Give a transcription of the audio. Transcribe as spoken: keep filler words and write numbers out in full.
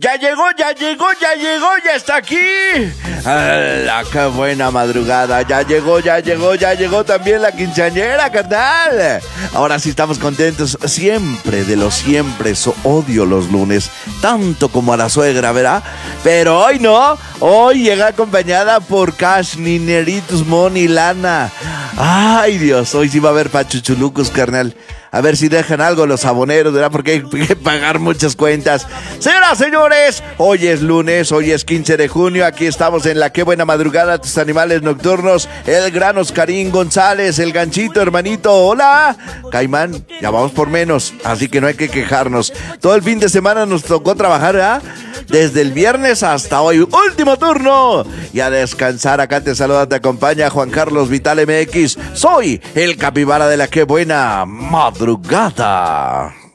Ya llegó, ya llegó, ya llegó, ya está aquí. ¡Hala, qué buena madrugada! Ya llegó, ya llegó, ya llegó también la quinceañera, ¿qué tal? Ahora sí estamos contentos. Siempre, de los siempre, so odio los lunes, tanto como a la suegra, ¿verdad? Pero hoy no, hoy llega acompañada por cash, nineritos, money, lana. Ay, Dios, hoy sí va a haber pachuchulucos, carnal. A ver si dejan algo los aboneros, ¿verdad? Porque hay que pagar muchas cuentas. Señoras, señores, hoy es lunes, hoy es quince de junio. Aquí estamos en la Qué Buena Madrugada, tus animales nocturnos. El gran Oscarín González, el ganchito, hermanito. Hola, Caimán, ya vamos por menos, así que no hay que quejarnos. Todo el fin de semana nos tocó trabajar, ¿verdad? Desde el viernes hasta hoy, último turno. Y a descansar, acá te saluda, te acompaña Juan Carlos Vital M X. Soy el capibara de la Qué Buena Madrugada.